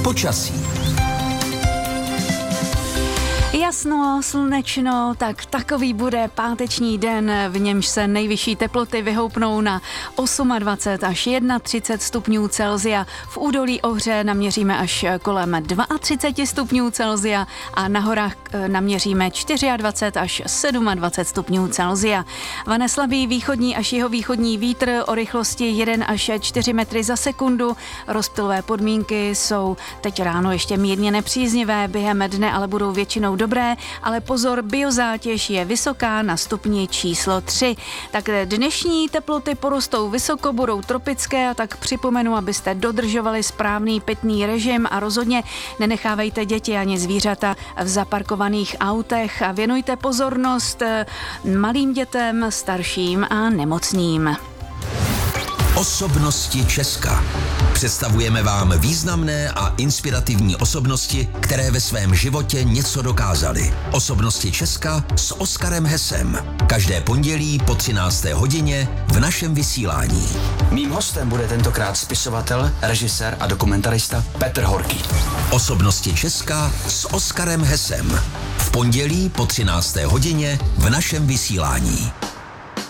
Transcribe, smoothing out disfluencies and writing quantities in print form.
Počasí. Jasno, slunečno, tak takový bude páteční den, v němž se nejvyšší teploty vyhoupnou na 28 až 31 stupňů Celsia. V údolí Ohře naměříme až kolem 32 stupňů Celsia a na horách naměříme 24 až 27 stupňů Celsia. Vane slabý východní až jihovýchodní vítr o rychlosti 1 až 4 metry za sekundu. Rozptylové podmínky jsou teď ráno ještě mírně nepříznivé, během dne ale budou většinou dobré, ale pozor, biozátěž je vysoká na stupni číslo 3. Tak dnešní teploty porostou vysoko, budou tropické a tak připomenu, abyste dodržovali správný pitný režim a rozhodně nenechávejte děti ani zvířata v zaparkovaných autech a věnujte pozornost malým dětem, starším a nemocným. Osobnosti Česka. Představujeme vám významné a inspirativní osobnosti, které ve svém životě něco dokázaly. Osobnosti Česka s Oskarem Hesem. Každé pondělí po 13. hodině v našem vysílání. Mým hostem bude tentokrát spisovatel, režisér a dokumentarista Petr Horký. Osobnosti Česka s Oskarem Hesem. V pondělí po 13. hodině v našem vysílání.